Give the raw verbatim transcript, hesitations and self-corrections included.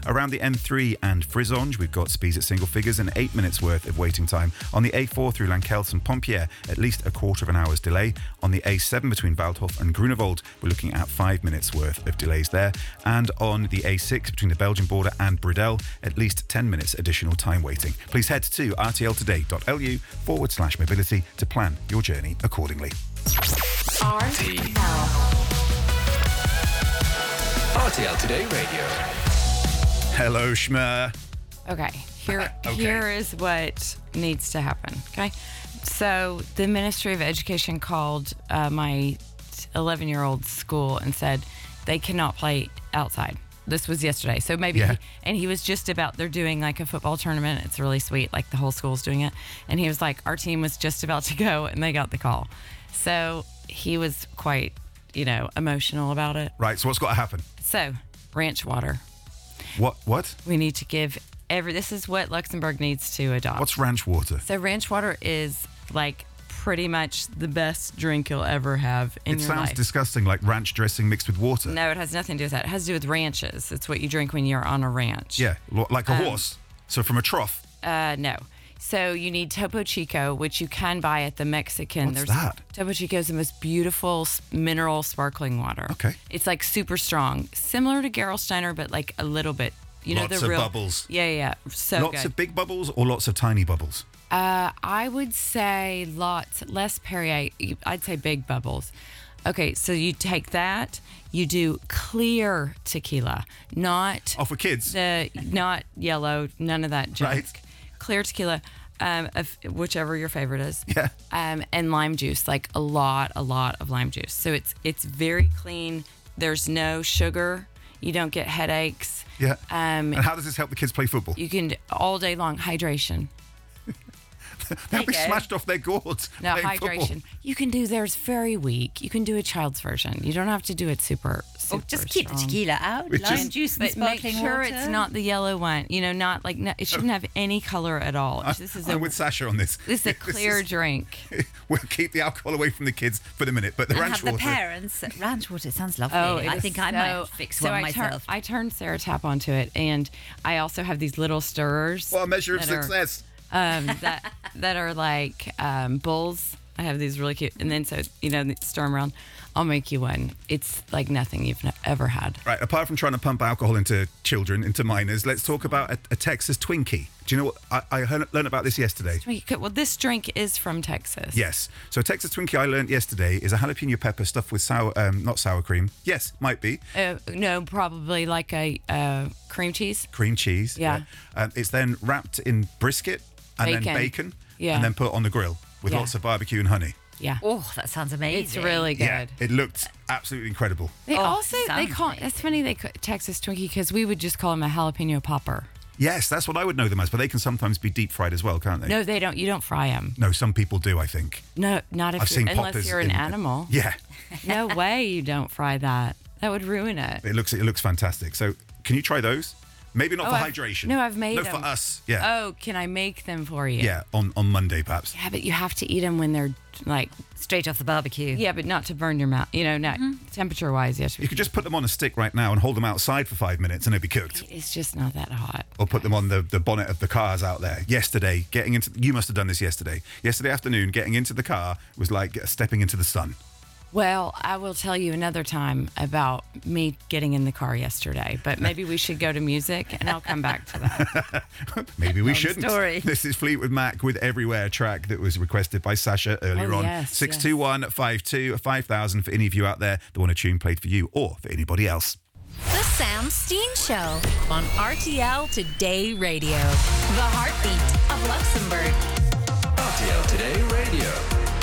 Around the N three and Frisonge, we've got speeds at single figures and eight minutes worth of waiting time. On the A four through Lankels and Pompier, at least a quarter of an hour's delay. On the A seven between Waldhof and Grunewald, we're looking at five minutes worth of delays there. And on the A six between the Belgian border and Brudel, at least ten minutes additional time waiting. Please head to rtltoday.lu forward slash mobility to plan your journey accordingly. R T L. R T L Today Radio. Hello, Shmer. Okay, here, Okay. here is what needs to happen, okay? So the Ministry of Education called uh, my eleven-year-old school and said they cannot play outside. This was yesterday. So maybe, Yeah. he, and he was just about, they're doing like a football tournament. It's really sweet, like the whole school's doing it. And he was like, our team was just about to go and they got the call. So he was quite, you know, emotional about it. Right, so what's got to happen? So, ranch water. What? What? We need to give every, this is what Luxembourg needs to adopt. What's ranch water? So ranch water is like pretty much the best drink you'll ever have in It your sounds life. disgusting, like ranch dressing mixed with water. No, it has nothing to do with that. It has to do with ranches. It's what you drink when you're on a ranch. Yeah, lo- like a Um, horse. So from a trough. Uh, no. So you need Topo Chico, which you can buy at the Mexican. What's that? Topo Chico is the most beautiful s- mineral sparkling water. Okay. It's like super strong, similar to Gerolsteiner, but like a little bit. You know Lots the of real bubbles. Yeah, yeah, yeah. So Lots good. of big bubbles or lots of tiny bubbles? Uh, I would say lots, less Perrier. I'd say big bubbles. Okay, so you take that, you do clear tequila, not Oh, for kids? the not yellow, none of that junk. Right. Clear tequila, um, of whichever your favorite is. Yeah. Um, and lime juice, like a lot, a lot of lime juice. So it's it's very clean. There's no sugar. You don't get headaches. Yeah. Um, And how does this help the kids play football? you can all day long hydration. They'll be you go. smashed off their gourds. No, playing hydration. football. You can do theirs very weak. You can do a child's version. You don't have to do it super, super Or just keep the strong. tequila out, Which lime is- juice and But make sparkling sure water. it's not the yellow one. You know, not like no, it shouldn't have any color at all. This is a I'm with Sasha on this. this is a clear is- drink. We'll keep the alcohol away from the kids for the minute, but the and ranch have the water. parents. Ranch water sounds lovely. Oh, it I is think I so- might fix so one I tur- myself. I turned Sarah Tap onto it, and I also have these little stirrers. What a measure of that are- success. um, that that are like um, bulls. I have these really cute, and then so you know, stir them around. I'll make you one. It's like nothing you've ne- ever had. Right, apart from trying to pump alcohol into children, into minors, let's talk about a, a Texas Twinkie. Do you know what? I, I heard, learned about this yesterday. Well, this drink is from Texas. Yes. So Texas Twinkie I learned yesterday is a jalapeno pepper stuffed with sour, um, not sour cream. Yes, might be. Uh, no, probably like a uh, cream cheese. Cream cheese. Yeah. Um, it's then wrapped in brisket and Bacon. then bacon. Yeah. And then put on the grill with Yeah. lots of barbecue and honey. Yeah. Oh, that sounds amazing. It's really good. Yeah. It looked absolutely incredible. They Oh, also they sounds call amazing. that's funny they call Texas Twinkie because we would just call them a jalapeno popper. Yes, that's what I would know them as, but they can sometimes be deep fried as well, can't they? No, they don't. You don't fry them. No, some people do, I think. No, not if I've you're, seen unless poppers you're an in- animal. Yeah. No way you don't fry that. That would ruin it. It looks it looks fantastic. So can you try those? Maybe not Oh, for I've- hydration. no, I've made No, them. for us. Yeah. Oh, can I make them for you? Yeah, on, on Monday perhaps. Yeah, but you have to eat them when they're like, straight off the barbecue. yeah, but not to burn your mouth. You know, not temperature wise. Yes, You could just put them on a stick right now and hold them outside for five minutes and they'll be cooked. it's just not that hot. Or put them on the, the bonnet of the cars out there. Yesterday, getting into... You must have done this yesterday. Yesterday afternoon, getting into the car was like stepping into the sun. Well, I will tell you another time about me getting in the car yesterday, but maybe we should go to music and I'll come back to that. Maybe we shouldn't. story. This is Fleetwood Mac with Everywhere, a track that was requested by Sasha earlier Oh, on. yes, six two one, five two, five thousand for any of you out there that want a tune played for you or for anybody else. The Sam Steen Show on R T L Today Radio. The heartbeat of Luxembourg. R T L Today Radio.